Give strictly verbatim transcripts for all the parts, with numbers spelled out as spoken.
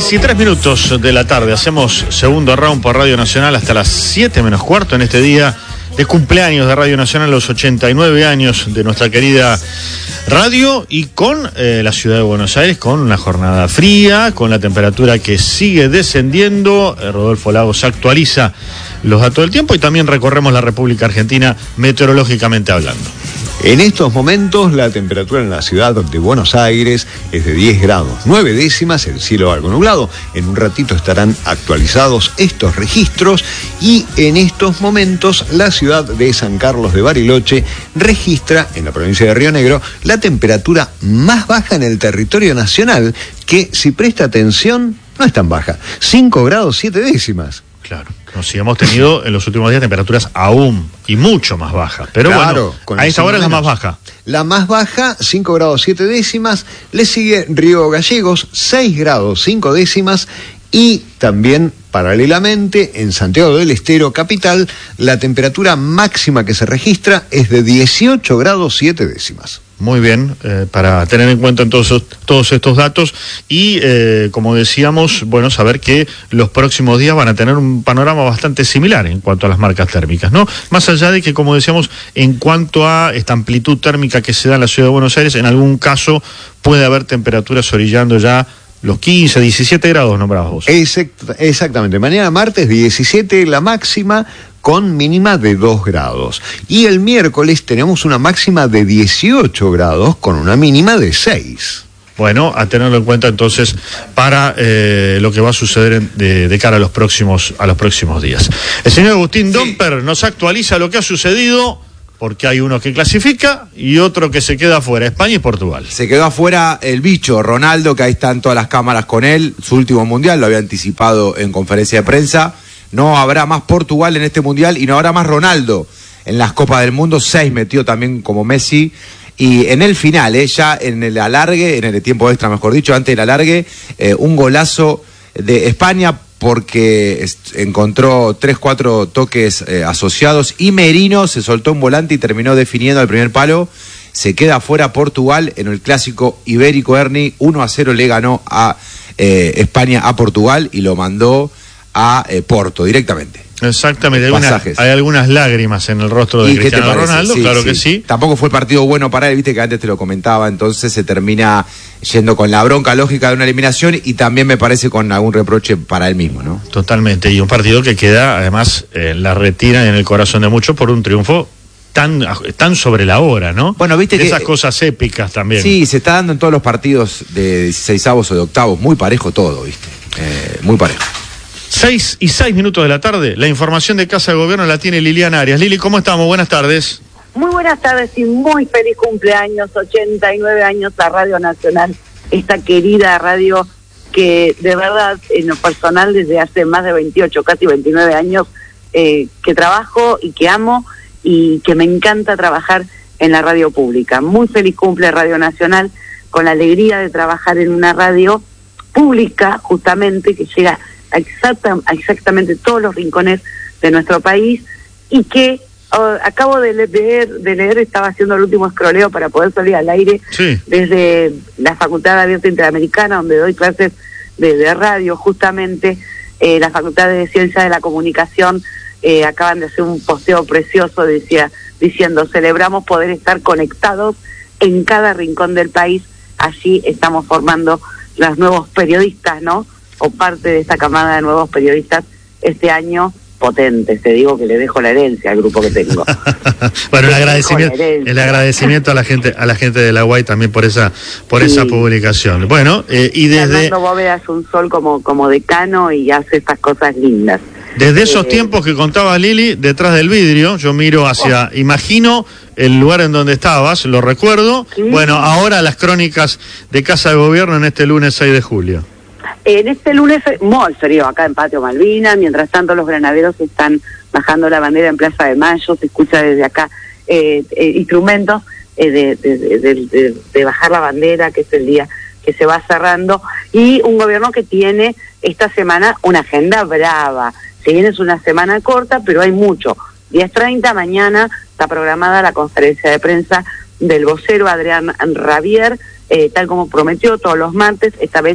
seis y tres minutos de la tarde, hacemos segundo round por Radio Nacional hasta las siete menos cuarto en este día de cumpleaños de Radio Nacional, los ochenta y nueve años de nuestra querida radio, y con eh, la ciudad de Buenos Aires, con una jornada fría, con la temperatura que sigue descendiendo. eh, Rodolfo Lagos actualiza los datos del tiempo y también recorremos la República Argentina meteorológicamente hablando. En estos momentos la temperatura en la ciudad de Buenos Aires es de diez grados, nueve décimas, el cielo algo nublado. En un ratito estarán actualizados estos registros y en estos momentos la ciudad de San Carlos de Bariloche registra, en la provincia de Río Negro, la temperatura más baja en el territorio nacional, que si presta atención no es tan baja, cinco grados siete décimas. Claro, no, sí, hemos tenido en los últimos días temperaturas aún y mucho más bajas, pero claro, bueno, a esta hora es la más baja. La más baja, cinco grados siete décimas, le sigue Río Gallegos, seis grados cinco décimas, y también paralelamente en Santiago del Estero, capital, la temperatura máxima que se registra es de dieciocho grados siete décimas. Muy bien, eh, para tener en cuenta entonces todos estos datos y, eh, como decíamos, bueno, saber que los próximos días van a tener un panorama bastante similar en cuanto a las marcas térmicas, ¿no? Más allá de que, como decíamos, en cuanto a esta amplitud térmica que se da en la ciudad de Buenos Aires, en algún caso puede haber temperaturas orillando ya los quince, diecisiete grados nombrados vos. Exact- exactamente, mañana martes diecisiete la máxima, con mínima de dos grados. Y el miércoles tenemos una máxima de dieciocho grados con una mínima de seis. Bueno, a tenerlo en cuenta entonces para eh, lo que va a suceder en, de, de cara a los próximos a los próximos días. El señor Agustín sí. Domper nos actualiza lo que ha sucedido, porque hay uno que clasifica y otro que se queda afuera, España y Portugal. Se quedó afuera el bicho, Ronaldo, que ahí están todas las cámaras con él, su último mundial, lo había anticipado en conferencia de prensa. No habrá más Portugal en este mundial y no habrá más Ronaldo en las Copas del Mundo. Seis metió también como Messi. Y en el final, eh, ya en el alargue, en el tiempo extra, mejor dicho, antes del alargue, eh, un golazo de España porque encontró tres, cuatro toques eh, asociados y Merino se soltó un volante y terminó definiendo el primer palo. Se queda afuera Portugal en el clásico ibérico, Ernie. uno a cero le ganó a eh, España a Portugal y lo mandó a eh, Porto directamente. Exactamente, hay, una, hay algunas lágrimas en el rostro de Cristiano Ronaldo, sí, claro sí. que sí. Tampoco fue partido bueno para él, viste que antes te lo comentaba, entonces se termina yendo con la bronca lógica de una eliminación y también me parece con algún reproche para él mismo, ¿no? Totalmente, y un partido que queda además en la retina y en el corazón de muchos por un triunfo tan, tan sobre la hora, ¿no? Bueno, viste de que esas cosas épicas también. Sí, se está dando en todos los partidos de dieciseisavos o de octavos, muy parejo todo, viste, eh, muy parejo. Seis y seis minutos de la tarde, la información de Casa de Gobierno la tiene Liliana Arias. Lili, ¿cómo estamos? Buenas tardes. Muy buenas tardes y muy feliz cumpleaños, ochenta y nueve años a Radio Nacional, esta querida radio que de verdad, en lo personal, desde hace más de veintiocho, casi veintinueve años, eh, que trabajo y que amo y que me encanta trabajar en la radio pública. Muy feliz cumple Radio Nacional, con la alegría de trabajar en una radio pública, justamente, que llega a, exacta, a exactamente todos los rincones de nuestro país y que oh, acabo de leer, de leer, estaba haciendo el último escroleo para poder salir al aire sí. desde la Facultad Abierta Interamericana, donde doy clases de, de radio, justamente, eh, la Facultad de Ciencia de la Comunicación, eh, acaban de hacer un posteo precioso, decía, diciendo, celebramos poder estar conectados en cada rincón del país, allí estamos formando los nuevos periodistas, ¿no? O parte de esta camada de nuevos periodistas este año potentes. Te digo que le dejo la herencia al grupo que tengo. Bueno, el agradecimiento, el agradecimiento a la gente, a la gente de la U A I también por esa, por sí. esa publicación. Bueno, eh, y desde Fernando Bóveda es un sol como, como decano y hace estas cosas lindas. Desde esos eh, tiempos que contaba Lili, detrás del vidrio, yo miro hacia, oh. imagino el lugar en donde estabas, lo recuerdo. ¿Sí? Bueno, ahora las crónicas de Casa de Gobierno en este lunes seis de julio. En este lunes, muy frío acá en Patio Malvinas, mientras tanto los granaderos están bajando la bandera en Plaza de Mayo, se escucha desde acá eh, eh, instrumentos eh, de, de, de, de, de bajar la bandera, que es el día que se va cerrando, y un gobierno que tiene esta semana una agenda brava. Si bien es una semana corta, pero hay mucho. diez treinta, mañana está programada la conferencia de prensa del vocero Adrián Rabier, eh, tal como prometió todos los martes, esta vez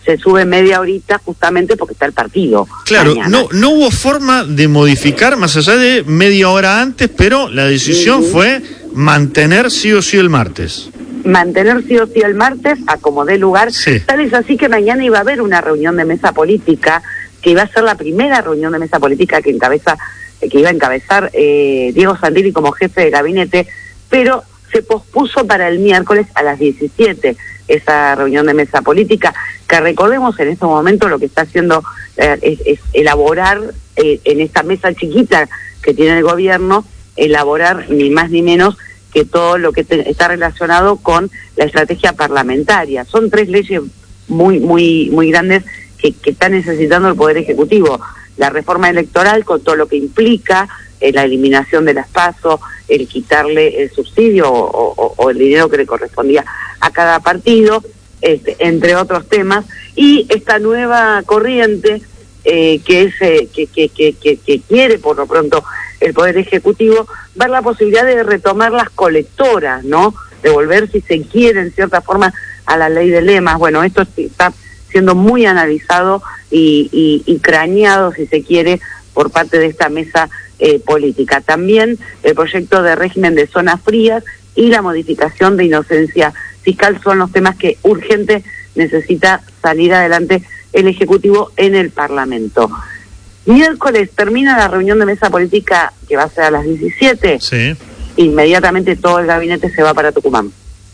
se sube media horita justamente porque está el partido. Claro, mañana. no no hubo forma de modificar más allá de media hora antes, pero la decisión uh-huh. fue mantener sí o sí el martes. Mantener sí o sí el martes, a como dé lugar. Sí. Tal es así que mañana iba a haber una reunión de mesa política, que iba a ser la primera reunión de mesa política que encabeza, que iba a encabezar eh, Diego Santilli como jefe de gabinete, pero se pospuso para el miércoles a las diecisiete esa reunión de mesa política, que recordemos en este momento lo que está haciendo eh, es, es elaborar eh, en esta mesa chiquita que tiene el gobierno, elaborar ni más ni menos que todo lo que te, está relacionado con la estrategia parlamentaria. Son tres leyes muy muy muy grandes que, que está necesitando el Poder Ejecutivo. La reforma electoral con todo lo que implica, eh, la eliminación de las PASO, el quitarle el subsidio o, o, o el dinero que le correspondía a cada partido, este, entre otros temas, y esta nueva corriente eh, que, es, eh, que, que, que, que, que quiere por lo pronto el Poder Ejecutivo, ver la posibilidad de retomar las colectoras, ¿no? De volver, si se quiere, en cierta forma, a la ley de lemas. Bueno, esto está siendo muy analizado y, y, y craneado, si se quiere, por parte de esta mesa eh, política. También el proyecto de régimen de zonas frías y la modificación de inocencia fiscal son los temas que urgente necesita salir adelante el Ejecutivo en el Parlamento. Miércoles termina la reunión de mesa política, que va a ser a las diecisiete. Sí. Inmediatamente todo el gabinete se va para Tucumán.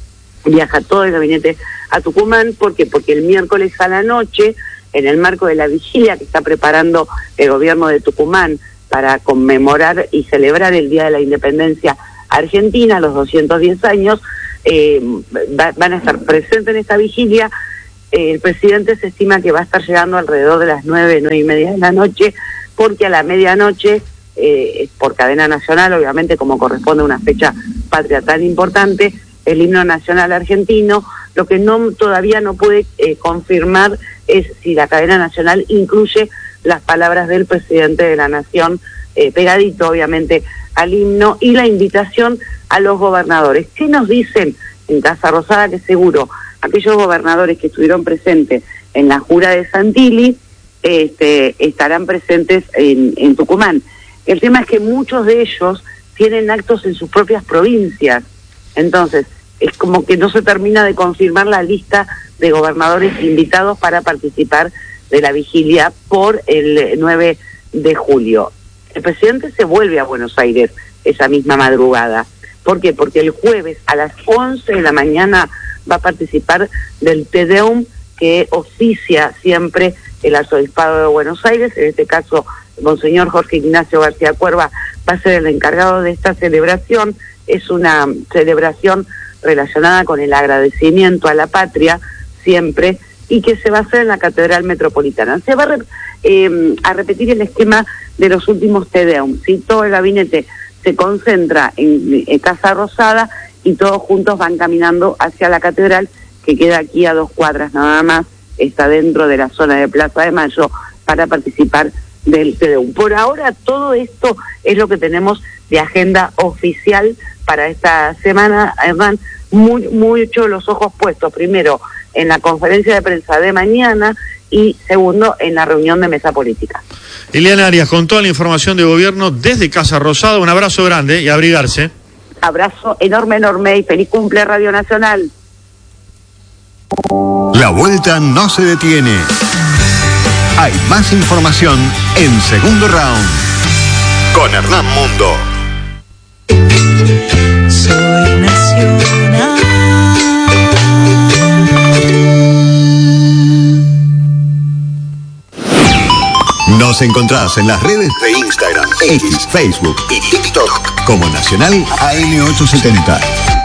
Viaja todo el gabinete a Tucumán. ¿Por qué? Porque el miércoles a la noche, en el marco de la vigilia que está preparando el gobierno de Tucumán para conmemorar y celebrar el Día de la Independencia Argentina, los doscientos diez años, eh, va, van a estar presentes en esta vigilia. Eh, el presidente se estima que va a estar llegando alrededor de las nueve, nueve y media de la noche, porque a la medianoche, eh, por cadena nacional, obviamente como corresponde a una fecha patria tan importante, el himno nacional argentino. Lo que no todavía no puede eh, confirmar es si la cadena nacional incluye las palabras del presidente de la Nación, eh, pegadito obviamente al himno, y la invitación a los gobernadores. ¿Qué nos dicen en Casa Rosada? Que seguro aquellos gobernadores que estuvieron presentes en la jura de Santilli este, estarán presentes en, en Tucumán. El tema es que muchos de ellos tienen actos en sus propias provincias, entonces es como que no se termina de confirmar la lista de gobernadores invitados para participar de la vigilia por el nueve de julio. El presidente se vuelve a Buenos Aires esa misma madrugada. ¿Por qué? Porque el jueves a las once de la mañana va a participar del Te Deum que oficia siempre el Arzobispado de Buenos Aires. En este caso, Monseñor Jorge Ignacio García Cuerva va a ser el encargado de esta celebración. Es una celebración relacionada con el agradecimiento a la patria, siempre, y que se va a hacer en la Catedral Metropolitana. Se va a, re, eh, a repetir el esquema de los últimos Te Deum, ¿sí? Todo el gabinete se concentra en, en Casa Rosada y todos juntos van caminando hacia la catedral, que queda aquí a dos cuadras nada más, está dentro de la zona de Plaza de Mayo, para participar del Te Deum. Por ahora todo esto es lo que tenemos de agenda oficial para esta semana, Hernán. Muy, mucho los ojos puestos, primero, en la conferencia de prensa de mañana y segundo, en la reunión de mesa política. Eliana Arias, con toda la información de gobierno desde Casa Rosada, un abrazo grande y a abrigarse. Abrazo enorme, enorme y feliz cumple Radio Nacional. La vuelta no se detiene. Hay más información en Segundo Round con Hernán Mundo. Soy nacional. Nos encontrás en las redes de Instagram, X, Facebook y TikTok como Nacional A M ochocientos setenta.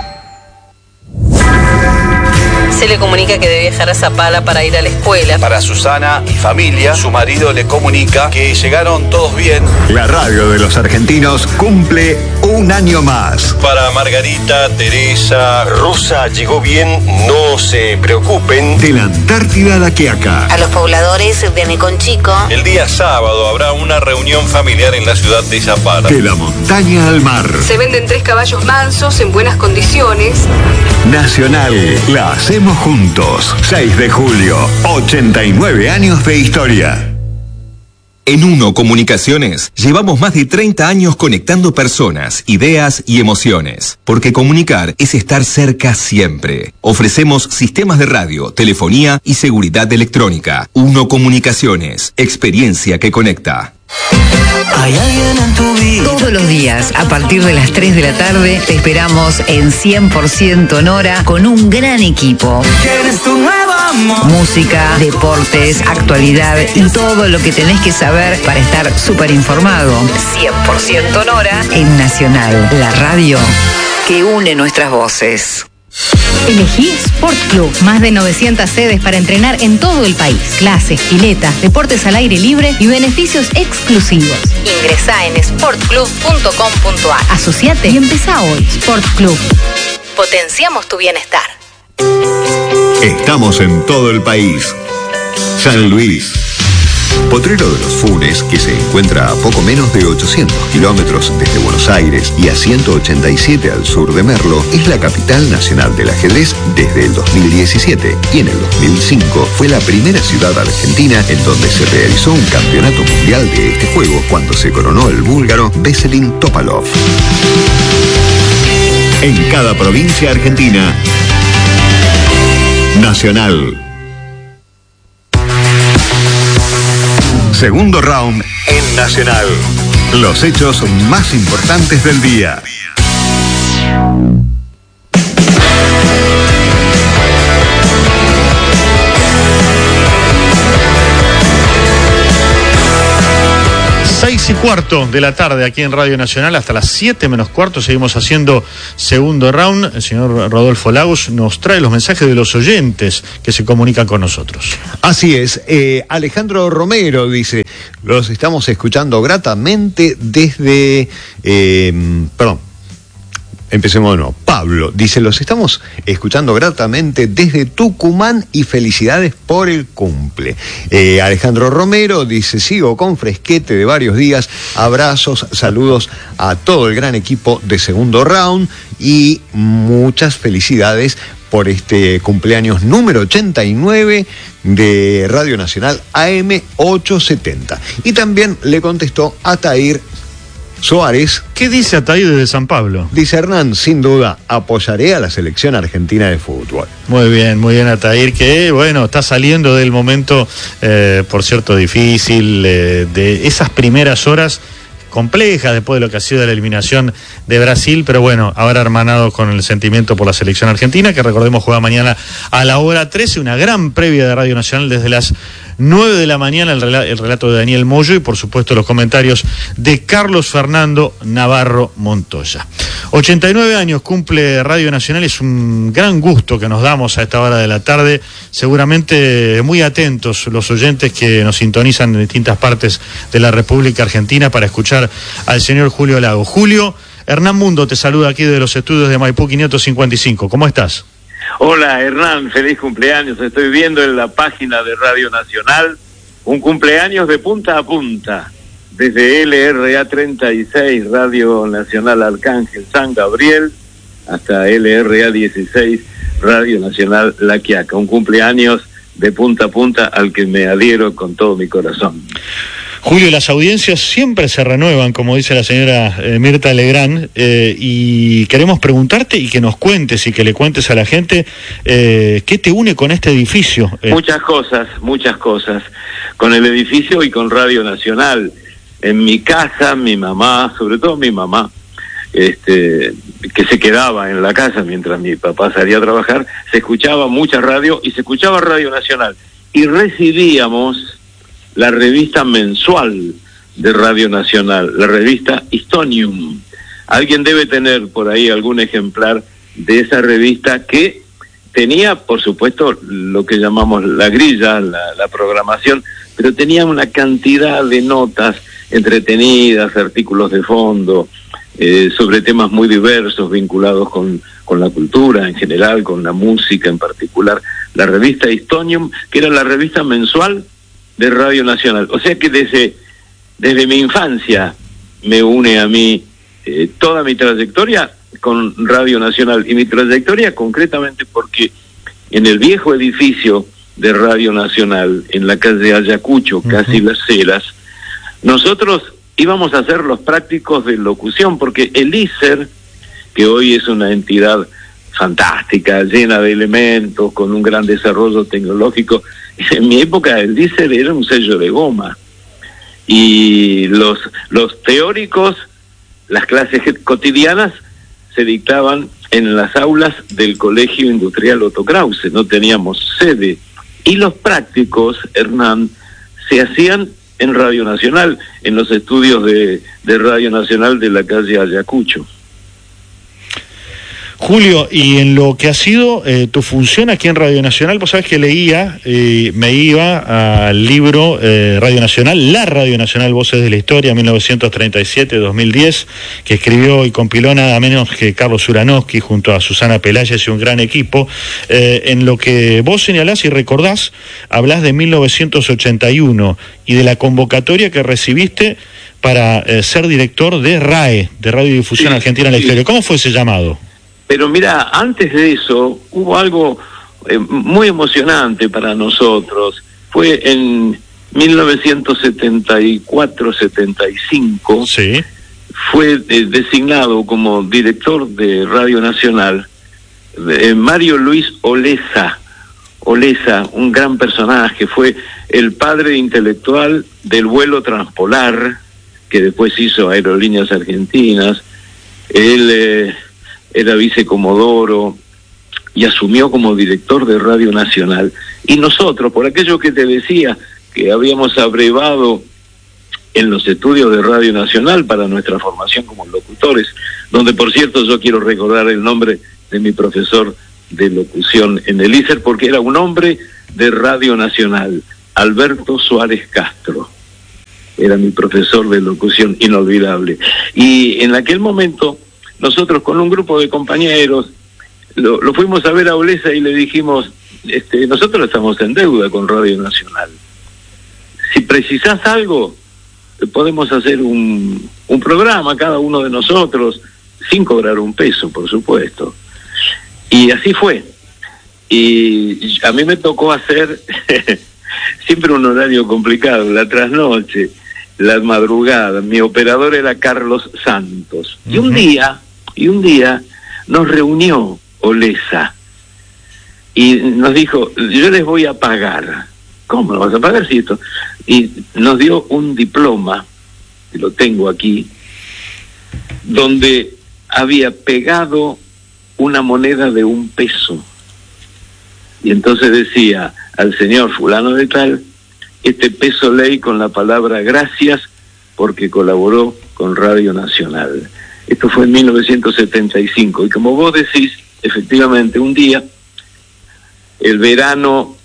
Se le comunica que debe viajar a Zapala para ir a la escuela. Para Susana y familia, su marido le comunica que llegaron todos bien. La radio de los argentinos cumple un año más. Para Margarita, Teresa, Rosa llegó bien, no se preocupen. De la Antártida a la Quiaca. A los pobladores de Neconchico. El día sábado habrá una reunión familiar en la ciudad de Zapala. De la montaña al mar. Se venden tres caballos mansos en buenas condiciones. Nacional, la hacemos juntos. juntos. seis de julio, ochenta y nueve años de historia. En Uno Comunicaciones llevamos más de treinta años conectando personas, ideas y emociones. Porque comunicar es estar cerca siempre. Ofrecemos sistemas de radio, telefonía y seguridad electrónica. Uno Comunicaciones, experiencia que conecta. Hay alguien en tu vida. Todos los días, a partir de las tres de la tarde, te esperamos en cien por ciento Nora con un gran equipo. ¿Quieres tu nuevo amor? Música, deportes, actualidad y todo lo que tenés que saber para estar súper informado. cien por ciento Nora en Nacional, la radio que une nuestras voces. Elegí Sport Club. Más de novecientas sedes para entrenar en todo el país. Clases, piletas, deportes al aire libre y beneficios exclusivos. Ingresá en sport club punto com punto a r. Asociate y empezá hoy. Sport Club. Potenciamos tu bienestar. Estamos en todo el país. San Luis. Potrero de los Funes, que se encuentra a poco menos de ochocientos kilómetros desde Buenos Aires y a ciento ochenta y siete al sur de Merlo, es la capital nacional del ajedrez desde el dos mil diecisiete y en el dos mil cinco fue la primera ciudad argentina en donde se realizó un campeonato mundial de este juego cuando se coronó el búlgaro Veselin Topalov. En cada provincia argentina, Nacional. Segundo round en Nacional. Los hechos más importantes del día. Seis y cuarto de la tarde aquí en Radio Nacional, hasta las siete menos cuarto seguimos haciendo segundo round. El señor Rodolfo Lagos nos trae los mensajes de los oyentes que se comunican con nosotros. Así es, eh, Alejandro Romero dice, los estamos escuchando gratamente desde, eh, perdón, empecemos de nuevo. Pablo dice, los estamos escuchando gratamente desde Tucumán y felicidades por el cumple. Eh, Alejandro Romero dice, sigo con fresquete de varios días, abrazos, saludos a todo el gran equipo de segundo round y muchas felicidades por este cumpleaños número ochenta y nueve de Radio Nacional A M ochocientos setenta. Y también le contestó Atair Suárez. ¿Qué dice Atair desde San Pablo? Dice Hernán, sin duda, apoyaré a la selección argentina de fútbol. Muy bien, muy bien Atair, que bueno, está saliendo del momento, eh, por cierto, difícil, eh, de esas primeras horas complejas después de lo que ha sido la eliminación de Brasil, pero bueno, ahora hermanado con el sentimiento por la selección argentina, que recordemos juega mañana a la hora trece, una gran previa de Radio Nacional desde las nueve de la mañana, el relato, el relato de Daniel Moyo y por supuesto los comentarios de Carlos Fernando Navarro Montoya. ochenta y nueve años cumple Radio Nacional, es un gran gusto que nos damos a esta hora de la tarde, seguramente muy atentos los oyentes que nos sintonizan en distintas partes de la República Argentina para escuchar al señor Julio Lago. Julio, Hernán Mundo te saluda aquí de los estudios de Maipú quinientos cincuenta y cinco, ¿cómo estás? Hola Hernán, feliz cumpleaños. Estoy viendo en la página de Radio Nacional un cumpleaños de punta a punta, desde L R A treinta y seis, Radio Nacional Arcángel San Gabriel, hasta L R A dieciséis, Radio Nacional La Quiaca. Un cumpleaños de punta a punta al que me adhiero con todo mi corazón. Julio, las audiencias siempre se renuevan, como dice la señora eh, Mirta Legrand, eh, y queremos preguntarte y que nos cuentes y que le cuentes a la gente eh, qué te une con este edificio. Eh. Muchas cosas, muchas cosas, con el edificio y con Radio Nacional. En mi casa, mi mamá, sobre todo mi mamá, este, que se quedaba en la casa mientras mi papá salía a trabajar, se escuchaba mucha radio y se escuchaba Radio Nacional. Y recibíamos la revista mensual de Radio Nacional, la revista Histonium. Alguien debe tener por ahí algún ejemplar de esa revista que tenía, por supuesto, lo que llamamos la grilla, la, la programación, pero tenía una cantidad de notas entretenidas, artículos de fondo, eh, sobre temas muy diversos vinculados con, con la cultura en general, con la música en particular. La revista Histonium, que era la revista mensual de Radio Nacional. O sea que desde, desde mi infancia me une a mí eh, toda mi trayectoria con Radio Nacional, y mi trayectoria concretamente porque en el viejo edificio de Radio Nacional, en la calle Ayacucho, uh-huh. casi Las Heras, nosotros íbamos a hacer los prácticos de locución, porque el I S E R, que hoy es una entidad fantástica, llena de elementos, con un gran desarrollo tecnológico, en mi época el I S E R era un sello de goma, y los, los teóricos, las clases cotidianas, se dictaban en las aulas del Colegio Industrial Otto Krause, no teníamos sede, y los prácticos, Hernán, se hacían en Radio Nacional, en los estudios de, de Radio Nacional de la calle Ayacucho. Julio, y en lo que ha sido eh, tu función aquí en Radio Nacional, vos sabés que leía, eh, me iba al libro eh, Radio Nacional, la Radio Nacional Voces de la Historia, mil novecientos treinta y siete a dos mil diez, que escribió y compiló nada menos que Carlos Uranowski junto a Susana Pelayes y un gran equipo. Eh, en lo que vos señalás y recordás, hablás de mil novecientos ochenta y uno y de la convocatoria que recibiste para eh, ser director de R A E, de Radiodifusión sí, Argentina en la sí. Historia. ¿Cómo fue ese llamado? Pero mira, antes de eso hubo algo eh, muy emocionante para nosotros. Fue en mil novecientos setenta y cuatro setenta y cinco, sí. fue eh, designado como director de Radio Nacional eh, Mario Luis Oleza. Oleza, un gran personaje, fue el padre intelectual del vuelo transpolar, que después hizo Aerolíneas Argentinas. Él... Eh, era vicecomodoro y asumió como director de Radio Nacional. Y nosotros, por aquello que te decía, que habíamos abrevado en los estudios de Radio Nacional para nuestra formación como locutores, donde por cierto yo quiero recordar el nombre de mi profesor de locución en el I S E R, porque era un hombre de Radio Nacional, Alberto Suárez Castro. Era mi profesor de locución inolvidable. Y en aquel momento... nosotros con un grupo de compañeros lo, lo fuimos a ver a Oleza y le dijimos, este, nosotros estamos en deuda con Radio Nacional. Si precisás algo, podemos hacer un, un programa, cada uno de nosotros, sin cobrar un peso, por supuesto. Y así fue. Y a mí me tocó hacer siempre un horario complicado, la trasnoche, las madrugadas. Mi operador era Carlos Santos. Uh-huh. Y un día, y un día nos reunió Oleza y nos dijo, yo les voy a pagar. ¿Cómo lo vas a pagar si esto? Y nos dio un diploma, que lo tengo aquí, donde había pegado una moneda de un peso. Y entonces decía al señor fulano de tal, este peso ley con la palabra gracias porque colaboró con Radio Nacional. Esto fue en mil novecientos setenta y cinco. Y como vos decís, efectivamente, un día, el verano,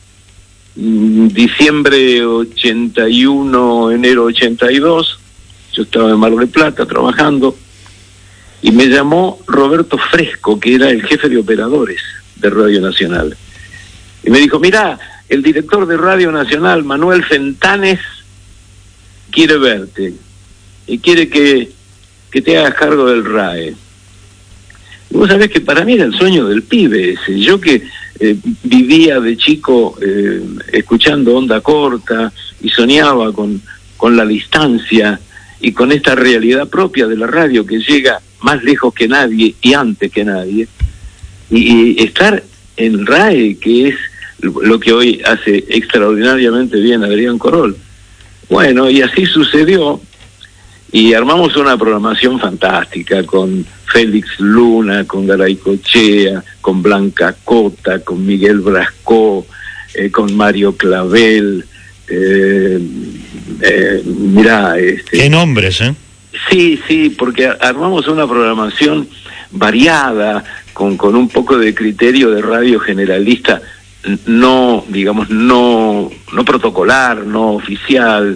diciembre ochenta y uno, enero ochenta y dos, yo estaba en Mar del Plata trabajando, y me llamó Roberto Fresco, que era el jefe de operadores de Radio Nacional. Y me dijo, mirá, el director de Radio Nacional, Manuel Fentanes, quiere verte y quiere que, que te hagas cargo del R A E. Y vos sabés que para mí era el sueño del pibe ese. Yo que eh, vivía de chico eh, escuchando Onda Corta y soñaba con, con la distancia y con esta realidad propia de la radio que llega más lejos que nadie y antes que nadie. Y, y estar en R A E, que es lo que hoy hace extraordinariamente bien Adrián Corol. Bueno, y así sucedió, y armamos una programación fantástica con Félix Luna, con Garay Cochea, con Blanca Cota, con Miguel Brascó, eh, con Mario Clavel. Eh, eh, mirá, este... qué nombres, ¿eh? Sí, sí, porque armamos una programación variada, con, con un poco de criterio de radio generalista, no, digamos, no, no protocolar, no oficial,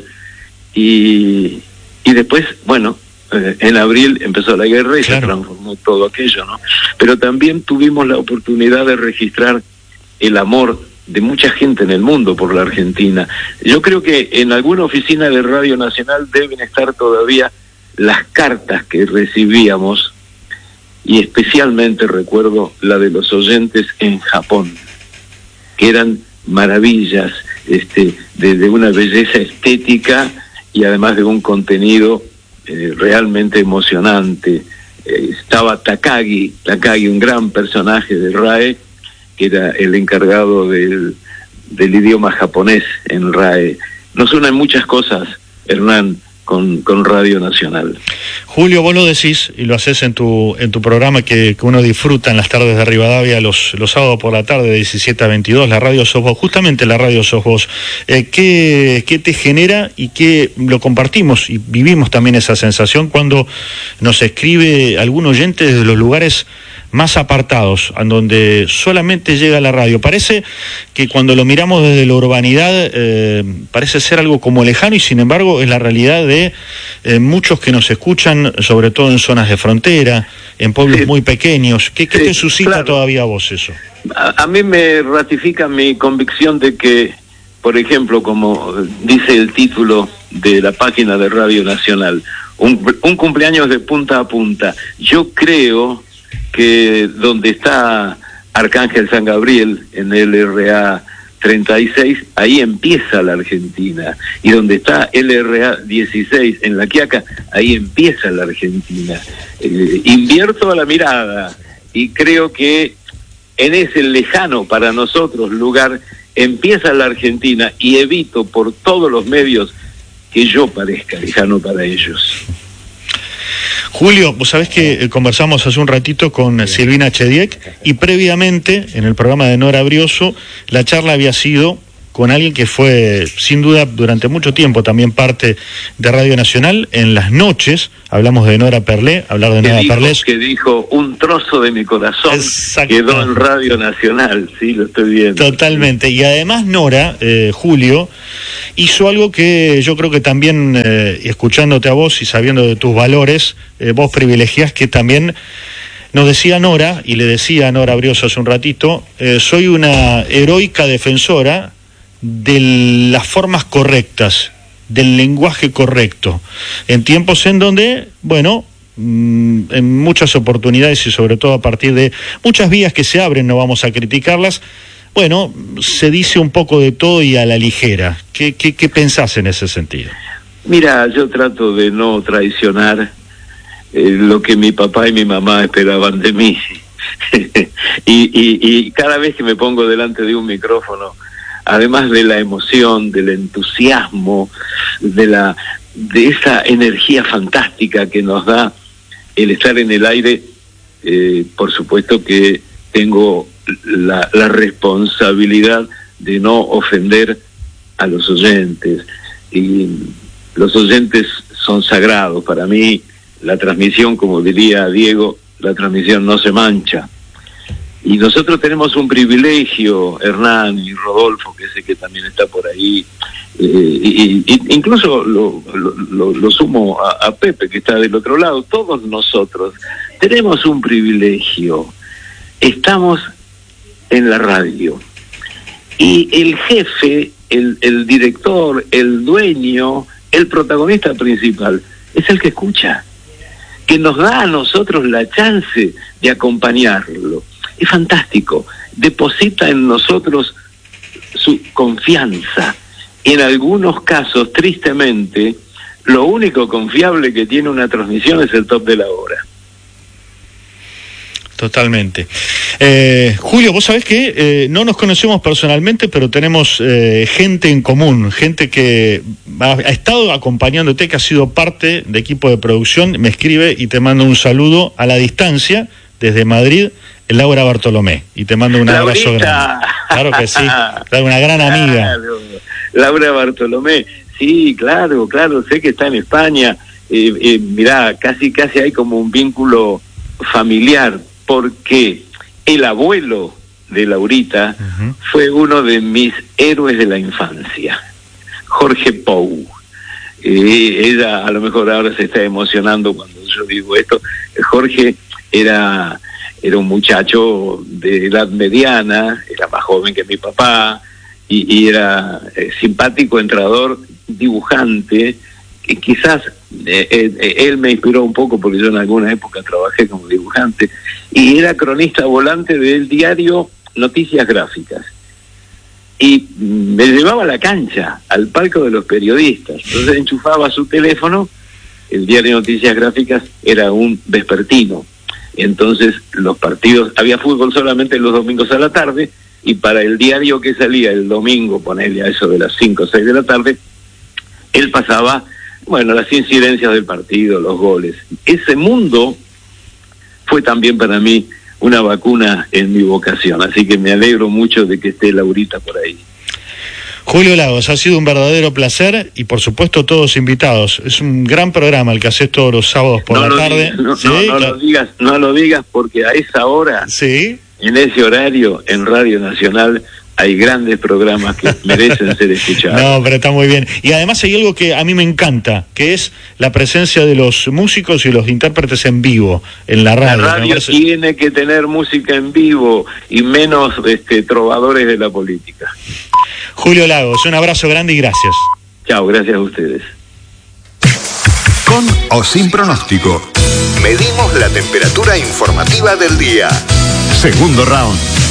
y, y después, bueno, eh, en abril empezó la guerra y claro, se transformó todo aquello, ¿no? Pero también tuvimos la oportunidad de registrar el amor de mucha gente en el mundo por la Argentina. Yo creo que en alguna oficina de Radio Nacional deben estar todavía las cartas que recibíamos, y especialmente recuerdo la de los oyentes en Japón. que eran maravillas, este, de, de una belleza estética y además de un contenido eh, realmente emocionante. Eh, estaba Takagi, Takagi, un gran personaje del R A E, que era el encargado del, del idioma japonés en R A E. Nos unen muchas cosas, Hernán, con, con Radio Nacional. Julio, vos lo decís y lo haces en tu en tu programa que, que uno disfruta en las tardes de Rivadavia, los, los sábados por la tarde de diecisiete a veintidós, la radio sos vos, justamente la radio sos vos. Eh, ¿qué, ¿Qué te genera y qué lo compartimos y vivimos también esa sensación cuando nos escribe algún oyente desde los lugares más apartados, en donde solamente llega la radio? Parece que cuando lo miramos desde la urbanidad, eh, parece ser algo como lejano, y sin embargo es la realidad de eh, muchos que nos escuchan, sobre todo en zonas de frontera, en pueblos sí. muy pequeños. ¿Qué, qué sí, te suscita claro. todavía a vos eso? A, a mí me ratifica mi convicción de que, por ejemplo, como dice el título de la página de Radio Nacional, un, un cumpleaños de punta a punta. Yo creo que donde está Arcángel San Gabriel en el R A treinta y seis, ahí empieza la Argentina, y donde está el R A dieciséis en La Quiaca, ahí empieza la Argentina. Eh, invierto la mirada y creo que en ese lejano para nosotros lugar empieza la Argentina, y evito por todos los medios que yo parezca lejano para ellos. Julio, vos sabés que conversamos hace un ratito con Silvina Chediek, y previamente, en el programa de Nora Brioso, la charla había sido con alguien que fue, sin duda, durante mucho tiempo también parte de Radio Nacional. En las noches hablamos de Nora Perlé, hablar de Nora Perlé. Que dijo, un trozo de mi corazón quedó en Radio Nacional, sí, lo estoy viendo. Totalmente, y además Nora, eh, Julio, hizo algo que yo creo que también, eh, escuchándote a vos y sabiendo de tus valores, eh, vos privilegiás, que también nos decía Nora, y le decía a Nora Brioso hace un ratito, eh, soy una heroica defensora de las formas correctas, del lenguaje correcto, en tiempos en donde, bueno, en muchas oportunidades y sobre todo a partir de muchas vías que se abren, no vamos a criticarlas, bueno, se dice un poco de todo y a la ligera. ¿Qué, qué, qué pensás en ese sentido? Mira, yo trato de no traicionar eh, lo que mi papá y mi mamá esperaban de mí. y, y, y cada vez que me pongo delante de un micrófono, además de la emoción, del entusiasmo, de la de esa energía fantástica que nos da el estar en el aire, eh, por supuesto que tengo la, la responsabilidad de no ofender a los oyentes. Y los oyentes son sagrados. Para mí, la transmisión, como diría Diego, la transmisión no se mancha. Y nosotros tenemos un privilegio, Hernán y Rodolfo, que sé que también está por ahí, eh, y, y incluso lo, lo, lo, lo sumo a, a Pepe, que está del otro lado. Todos nosotros tenemos un privilegio. Estamos en la radio. Y el jefe, el, el director, el dueño, el protagonista principal, es el que escucha, que nos da a nosotros la chance de acompañarlo. Es fantástico, deposita en nosotros su confianza. En algunos casos, tristemente, lo único confiable que tiene una transmisión es el top de la hora. Totalmente. Eh, Julio, vos sabés que eh, no nos conocemos personalmente, pero tenemos eh, gente en común, gente que ha, ha estado acompañándote, que ha sido parte de equipo de producción. Me escribe y te mando un saludo a la distancia desde Madrid, Laura Bartolomé, y te mando un Laurita. abrazo grande. Claro que sí, una gran amiga. Claro. Laura Bartolomé, sí, claro, claro, sé que está en España. Eh, eh, mirá, casi casi hay como un vínculo familiar, porque el abuelo de Laurita uh-huh. fue uno de mis héroes de la infancia, Jorge Pou. Eh, ella a lo mejor ahora se está emocionando cuando yo digo esto. Jorge era... Era un muchacho de edad mediana, era más joven que mi papá, y, y era eh, simpático, entrador, dibujante, que quizás eh, eh, él me inspiró un poco porque yo en alguna época trabajé como dibujante, y era cronista volante del diario Noticias Gráficas. y me llevaba a la cancha, al palco de los periodistas. Entonces enchufaba su teléfono, el diario Noticias Gráficas era un vespertino, entonces los partidos, había fútbol solamente los domingos a la tarde, y para el diario que salía el domingo, ponerle a eso de las cinco o seis de la tarde, él pasaba, bueno, las incidencias del partido, los goles. Ese mundo fue también para mí una vacuna en mi vocación, así que me alegro mucho de que esté Laurita por ahí. Julio Lagos, ha sido un verdadero placer y por supuesto todos invitados. Es un gran programa el que haces todos los sábados por no la lo tarde. Digas, no, ¿Sí? no, no lo digas, no lo digas porque a esa hora, ¿sí? En ese horario, en Radio Nacional, hay grandes programas que merecen ser escuchados. No, pero está muy bien. Y además hay algo que a mí me encanta, que es la presencia de los músicos y los intérpretes en vivo en la radio. La radio parece... tiene que tener música en vivo y menos este, trovadores de la política. Julio Lagos, un abrazo grande y gracias. Chao, gracias a ustedes. Con o sin pronóstico. Medimos la temperatura informativa del día. Segundo round.